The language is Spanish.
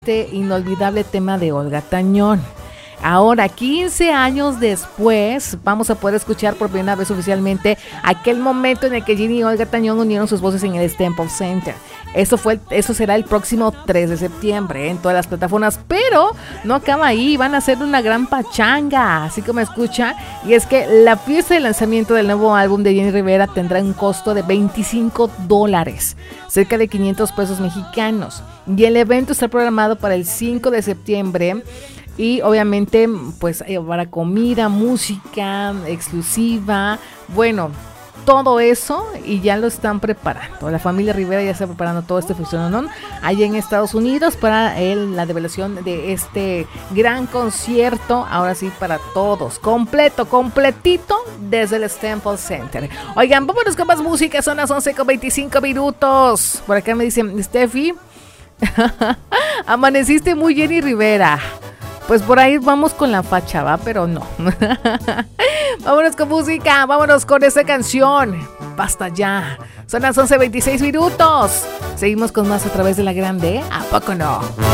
este inolvidable tema de Olga Tañón. Ahora, 15 años después, vamos a poder escuchar por primera vez oficialmente aquel momento en el que Ginny y Olga Tañón unieron sus voces en el Staples Center. Eso será el próximo 3 de septiembre en todas las plataformas, pero no acaba ahí, van a hacer una gran pachanga, así como escucha, y es que la fiesta de lanzamiento del nuevo álbum de Jenny Rivera tendrá un costo de $25, cerca de 500 pesos mexicanos, y el evento está programado para el 5 de septiembre. Y obviamente pues para comida, música exclusiva, bueno, todo eso, y ya lo están preparando. La familia Rivera ya está preparando todo este funcionón allá en Estados Unidos para la develación de este gran concierto, ahora sí para todos, completito desde el Staples Center. Oigan, vámonos con más música, son las 11:25. Por acá me dicen, Steffi, amaneciste muy Jenny Rivera. Pues por ahí vamos con la facha, ¿va? Pero no. Vámonos con música, vámonos con esta canción. Basta ya. Son las 11:26. Seguimos con más a través de la grande. ¿A poco no?